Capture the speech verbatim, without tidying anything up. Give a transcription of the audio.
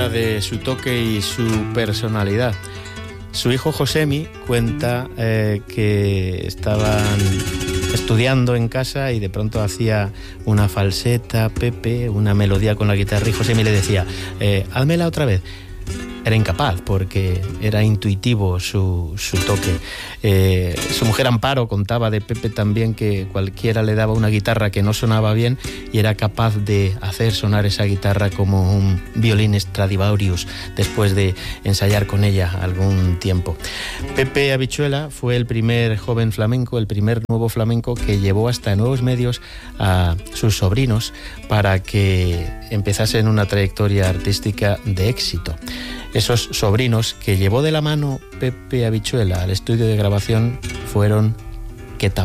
de su toque y su personalidad. Su hijo Josemi cuenta eh, que estaban estudiando en casa y de pronto hacía una falseta, Pepe, una melodía con la guitarra, y Josemi le decía, eh, házmela otra vez. Era incapaz porque era intuitivo su, su toque. Eh, su mujer Amparo contaba de Pepe también que cualquiera le daba una guitarra que no sonaba bien y era capaz de hacer sonar esa guitarra como un violín Stradivarius después de ensayar con ella algún tiempo. Pepe Habichuela fue el primer joven flamenco, el primer nuevo flamenco que llevó hasta nuevos medios a sus sobrinos para que empezasen una trayectoria artística de éxito. Esos sobrinos que llevó de la mano Pepe Habichuela al estudio de grabación fueron